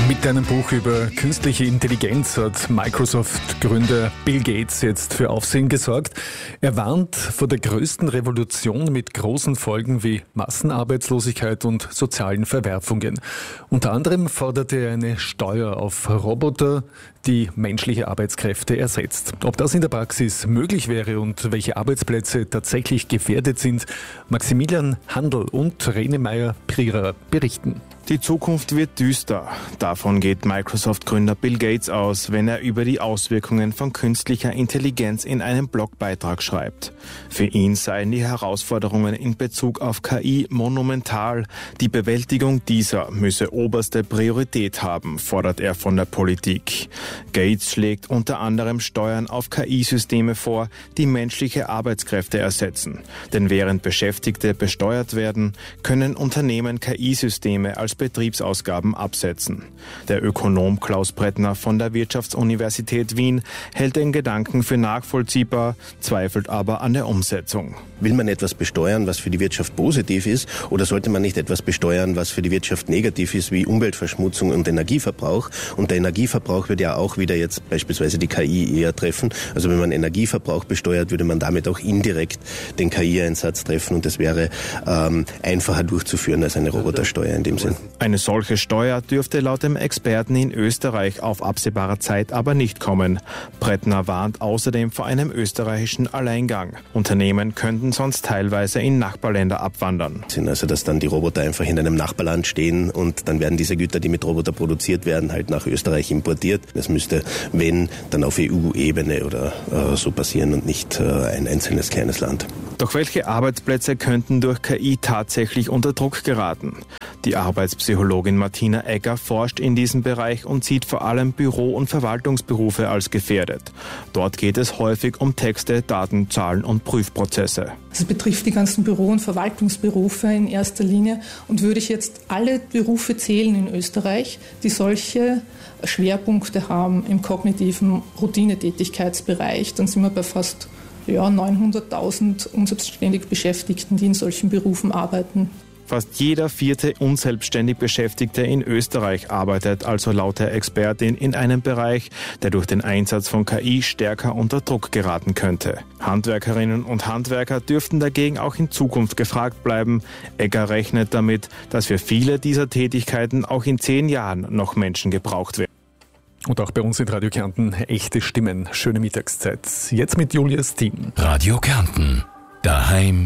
Mit einem Buch über künstliche Intelligenz hat Microsoft-Gründer Bill Gates jetzt für Aufsehen gesorgt. Er warnt vor der größten Revolution mit großen Folgen wie Massenarbeitslosigkeit und sozialen Verwerfungen. Unter anderem fordert er eine Steuer auf Roboter, die menschliche Arbeitskräfte ersetzt. Ob das in der Praxis möglich wäre und welche Arbeitsplätze tatsächlich gefährdet sind, Maximilian Handl und Rene Meyer-Prierer berichten. Die Zukunft wird düster. Davon geht Microsoft-Gründer Bill Gates aus, wenn er über die Auswirkungen von künstlicher Intelligenz in einem Blogbeitrag schreibt. Für ihn seien die Herausforderungen in Bezug auf KI monumental. Die Bewältigung dieser müsse oberste Priorität haben, fordert er von der Politik. Gates schlägt unter anderem Steuern auf KI-Systeme vor, die menschliche Arbeitskräfte ersetzen. Denn während Beschäftigte besteuert werden, können Unternehmen KI-Systeme als Betriebsausgaben absetzen. Der Ökonom Klaus Brettner von der Wirtschaftsuniversität Wien hält den Gedanken für nachvollziehbar, zweifelt aber an der Umsetzung. Will man etwas besteuern, was für die Wirtschaft positiv ist, oder sollte man nicht etwas besteuern, was für die Wirtschaft negativ ist, wie Umweltverschmutzung und Energieverbrauch? Und der Energieverbrauch würde ja auch wieder jetzt beispielsweise die KI eher treffen. Also wenn man Energieverbrauch besteuert, würde man damit auch indirekt den KI-Einsatz treffen und das wäre einfacher durchzuführen als eine Robotersteuer in dem Sinn. Eine solche Steuer dürfte laut dem Experten in Österreich auf absehbare Zeit aber nicht kommen. Brettner warnt außerdem vor einem österreichischen Alleingang. Unternehmen könnten sonst teilweise in Nachbarländer abwandern. Also dass dann die Roboter einfach in einem Nachbarland stehen und dann werden diese Güter, die mit Roboter produziert werden, halt nach Österreich importiert. Das müsste, wenn, dann auf EU-Ebene oder so passieren und nicht ein einzelnes kleines Land. Doch welche Arbeitsplätze könnten durch KI tatsächlich unter Druck geraten? Die Arbeitspsychologin Martina Egger forscht in diesem Bereich und sieht vor allem Büro- und Verwaltungsberufe als gefährdet. Dort geht es häufig um Texte, Daten, Zahlen und Prüfprozesse. Das betrifft die ganzen Büro- und Verwaltungsberufe in erster Linie. Und würde ich jetzt alle Berufe zählen in Österreich, die solche Schwerpunkte haben im kognitiven Routinetätigkeitsbereich, dann sind wir bei fast 900.000 unselbstständig Beschäftigten, die in solchen Berufen arbeiten. Fast jeder vierte unselbstständig Beschäftigte in Österreich arbeitet also laut der Expertin in einem Bereich, der durch den Einsatz von KI stärker unter Druck geraten könnte. Handwerkerinnen und Handwerker dürften dagegen auch in Zukunft gefragt bleiben. Egger rechnet damit, dass für viele dieser Tätigkeiten auch in 10 Jahren noch Menschen gebraucht werden. Und auch bei uns in Radio Kärnten echte Stimmen. Schöne Mittagszeit. Jetzt mit Julias Team. Radio Kärnten. Daheim